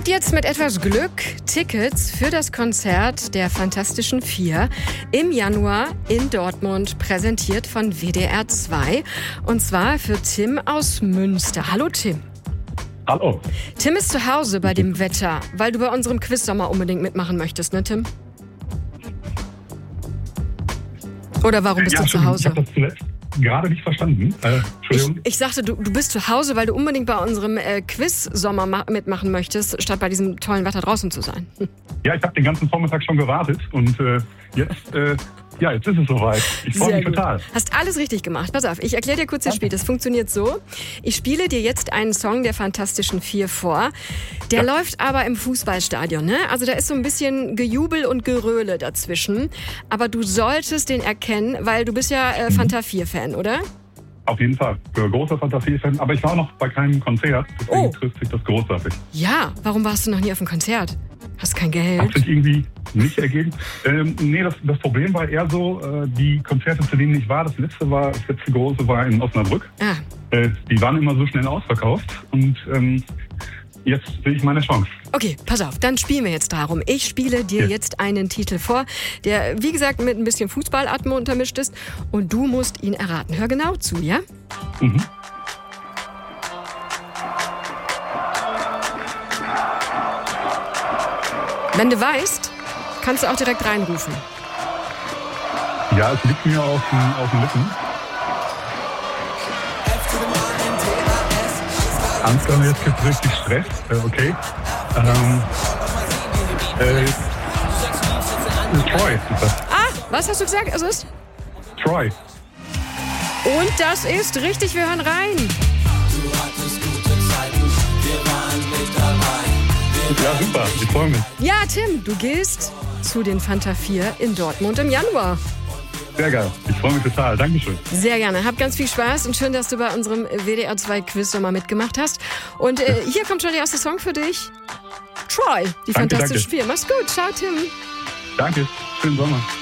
jetzt mit etwas Glück Tickets für das Konzert der Fantastischen Vier im Januar in Dortmund, präsentiert von WDR 2. Und zwar für Tim aus Münster. Hallo Tim. Hallo. Tim ist zu Hause bei dem Wetter, weil du bei unserem Quiz-Sommer unbedingt mitmachen möchtest, ne Tim? Oder warum bist du zu Hause? Ich habe das zuletzt gerade nicht verstanden. Entschuldigung. Ich sagte, du bist zu Hause, weil du unbedingt bei unserem Quiz-Sommer mitmachen möchtest, statt bei diesem tollen Wetter draußen zu sein. Ja, ich habe den ganzen Vormittag schon gewartet und jetzt ist es soweit. Ich freue mich total. Hast alles richtig gemacht. Pass auf, ich erkläre dir kurz das Spiel. Das funktioniert so. Ich spiele dir jetzt einen Song der Fantastischen Vier vor. Der läuft aber im Fußballstadion, ne? Also da ist so ein bisschen Gejubel und Geröle dazwischen. Aber du solltest den erkennen, weil du bist ja Fanta 4-Fan, oder? Auf jeden Fall. Großer Fanta 4-Fan. Aber ich war noch bei keinem Konzert. Deswegen trifft sich das großartig. Ja, warum warst du noch nie auf einem Konzert? Hast kein Geld? Hat sich irgendwie nicht ergeben. Nee, das Problem war eher so, die Konzerte, zu denen ich war, das letzte große war in Osnabrück. Die waren immer so schnell ausverkauft und jetzt sehe ich meine Chance. Okay, pass auf, dann spielen wir jetzt darum. Ich spiele dir jetzt einen Titel vor, der, wie gesagt, mit ein bisschen Fußballatmo untermischt ist und du musst ihn erraten. Hör genau zu, ja? Mhm. Wenn du weißt, kannst du auch direkt reinrufen. Ja, es liegt mir auf den Lippen. Angst, jetzt gibt es richtig Stress. Okay. Troy ist das. Was hast du gesagt? Es ist? Troy. Und das ist richtig, wir hören rein. Du hattest gute Zeiten, wir waren mit dabei. Ja, super, ich freue mich. Ja, Tim, du gehst zu den Fanta 4 in Dortmund im Januar. Sehr geil, ich freue mich total. Dankeschön. Sehr gerne, hab ganz viel Spaß und schön, dass du bei unserem WDR 2 Quiz nochmal mitgemacht hast. Und hier kommt schon der erste Song für dich. Troy, die Fantastischen Vier. Mach's gut, ciao Tim. Danke, schönen Sommer.